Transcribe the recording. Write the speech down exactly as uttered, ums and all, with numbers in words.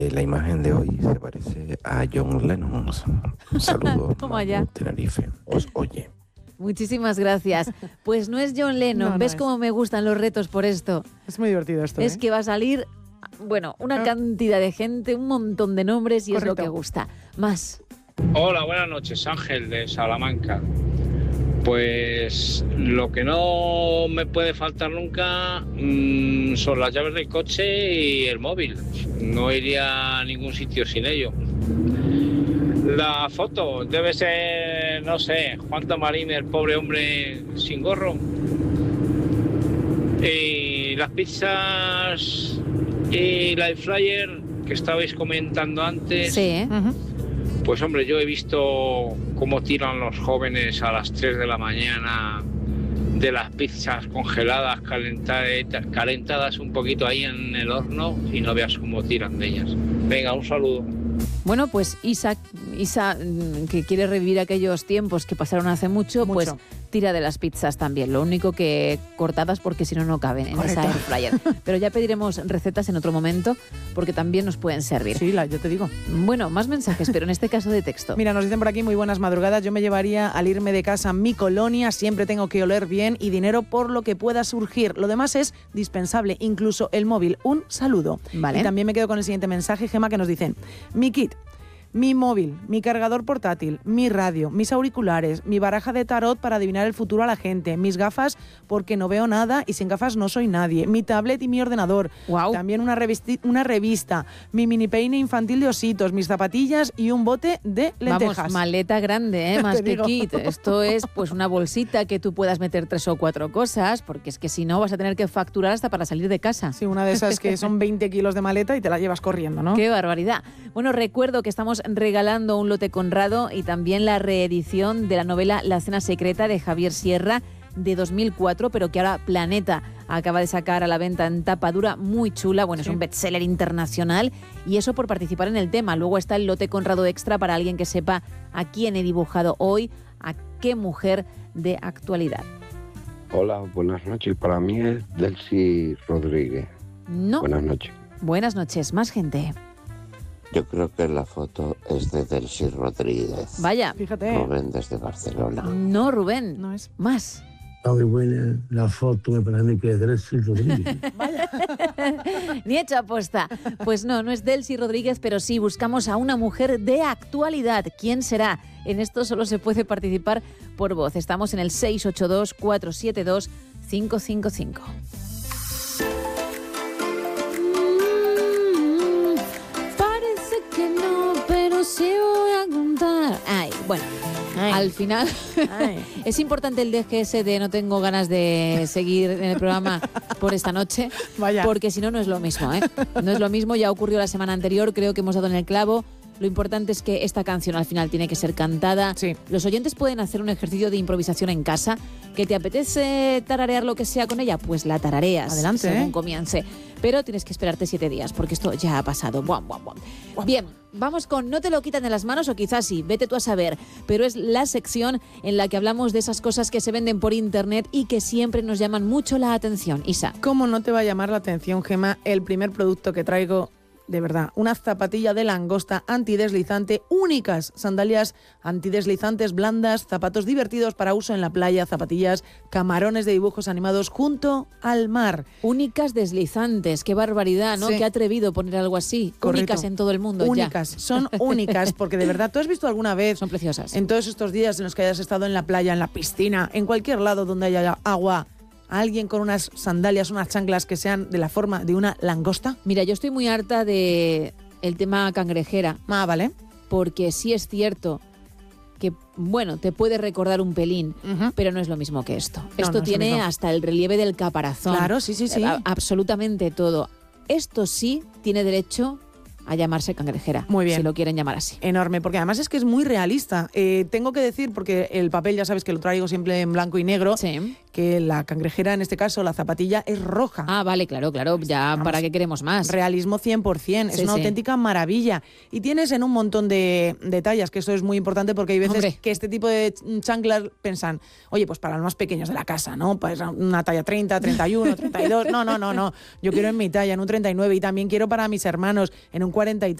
La imagen de hoy se parece a John Lennon. Un saludo. Toma ya. Tenerife. Os oye. Muchísimas gracias. Pues no es John Lennon. No, no ¿Ves es. cómo me gustan los retos por esto? Es muy divertido esto. Es ¿eh? que va a salir, bueno, una Ah. cantidad de gente, un montón de nombres y Correcto. es lo que gusta. Más. Hola, buenas noches, Ángel de Salamanca. Pues lo que no me puede faltar nunca mmm, son las llaves del coche y el móvil. No iría a ningún sitio sin ello. La foto debe ser, no sé, Juan Tamarín, el pobre hombre sin gorro. Y las pizzas y la air fryer que estabais comentando antes. Sí, ¿eh? Ujú. Pues hombre, yo he visto cómo tiran los jóvenes a las tres de la mañana de las pizzas congeladas, calentadas, calentadas un poquito ahí en el horno y no veas cómo tiran de ellas. Venga, un saludo. Bueno, pues Isa, Isa, mm, que quiere revivir aquellos tiempos que pasaron hace mucho, Mucho. pues tira de las pizzas también. Lo único que cortadas porque si no, no caben en Correcto. esa air fryer. Pero ya pediremos recetas en otro momento porque también nos pueden servir. Sí, la, yo te digo. Bueno, más mensajes, pero en este caso de texto. Mira, nos dicen por aquí, muy buenas madrugadas. Yo me llevaría al irme de casa mi colonia. Siempre tengo que oler bien y dinero por lo que pueda surgir. Lo demás es dispensable, incluso el móvil. Un saludo. Vale. Y también me quedo con el siguiente mensaje, Gema, que nos dicen: mi kit, mi móvil, mi cargador portátil, mi radio, mis auriculares, mi baraja de tarot para adivinar el futuro a la gente, mis gafas porque no veo nada y sin gafas no soy nadie, mi tablet y mi ordenador, Guau. también una, revisti- una revista, mi mini peine infantil de ositos, mis zapatillas y un bote de lentejas. Vamos, maleta grande, ¿eh? Más Te que digo. kit. Esto es pues una bolsita que tú puedas meter tres o cuatro cosas, porque es que si no vas a tener que facturar hasta para salir de casa. Sí, una de esas que son veinte kilos de maleta y te la llevas corriendo, ¿no? ¡Qué barbaridad! Bueno, recuerdo que estamos regalando un lote Conrado y también la reedición de la novela La cena secreta de Javier Sierra de dos mil cuatro, pero que ahora Planeta acaba de sacar a la venta en tapa dura, muy chula. Bueno, Sí. es un bestseller internacional y eso por participar en el tema. Luego está el lote Conrado extra para alguien que sepa a quién he dibujado hoy, a qué mujer de actualidad. Hola, buenas noches. Para mí es Delcy Rodríguez. No. Buenas noches. Buenas noches, más gente. Yo creo que la foto es de Delcy Rodríguez. Vaya. Fíjate. Rubén desde Barcelona. No, Rubén. No es. Más. Está muy buena la foto, me parece que es Delcy Rodríguez. Ni hecho aposta. Pues no, no es Delcy Rodríguez, pero sí buscamos a una mujer de actualidad. ¿Quién será? En esto solo se puede participar por voz. Estamos en el seis ocho dos, cuatro siete dos, cinco cinco cinco. Parece que no, pero sí voy a contar. Ay, bueno. Ay. Al final Ay. es importante el D G S de no tengo ganas de seguir en el programa por esta noche, Vaya. porque si no, no es lo mismo, ¿eh? No es lo mismo, ya ocurrió la semana anterior, creo que hemos dado en el clavo. Lo importante es que esta canción al final tiene que ser cantada. Sí. Los oyentes pueden hacer un ejercicio de improvisación en casa. ¿Que te apetece tararear lo que sea con ella? Pues la tarareas. Adelante, según ¿eh? comience. Pero tienes que esperarte siete días, porque esto ya ha pasado. Buam, buam, buam. Bien, vamos con No te lo quitan de las manos, o quizás sí, vete tú a saber. Pero es la sección en la que hablamos de esas cosas que se venden por internet y que siempre nos llaman mucho la atención. Isa. ¿Cómo no te va a llamar la atención, Gema, el primer producto que traigo? De verdad, una zapatilla de langosta antideslizante, únicas sandalias antideslizantes blandas, zapatos divertidos para uso en la playa, zapatillas, camarones de dibujos animados junto al mar. Únicas deslizantes, qué barbaridad, ¿no? Sí. Qué atrevido poner algo así. Correcto. Únicas en todo el mundo. Únicas, ya. son únicas, porque de verdad, ¿tú has visto alguna vez Son preciosas. en todos estos días en los que hayas estado en la playa, en la piscina, en cualquier lado donde haya agua, a alguien con unas sandalias, unas chanclas que sean de la forma de una langosta? Mira, yo estoy muy harta de el tema cangrejera, Ah, vale. porque sí es cierto que, bueno, te puede recordar un pelín, Ujú. pero no es lo mismo que esto. No, esto no es lo tiene mismo. hasta el relieve del caparazón. Claro, sí, sí, sí. A- absolutamente todo. Esto sí tiene derecho a llamarse cangrejera. Muy bien. Si lo quieren llamar así. Enorme, porque además es que es muy realista. Eh, tengo que decir, porque el papel ya sabes que lo traigo siempre en blanco y negro, Sí. que la cangrejera, en este caso, la zapatilla, es roja. Ah, vale, claro, claro, ya Vamos, para qué queremos más. Realismo cien por ciento, Sí, es una sí. auténtica maravilla. Y tienes en un montón de, de tallas, que eso es muy importante porque hay veces Hombre. que este tipo de chanclas pensan, oye, pues para los más pequeños de la casa, ¿no? Pues una talla treinta, treinta y uno, treinta y dos, no, no, no, no. Yo quiero en mi talla, en un treinta y nueve, y también quiero para mis hermanos en un cuarenta y tres.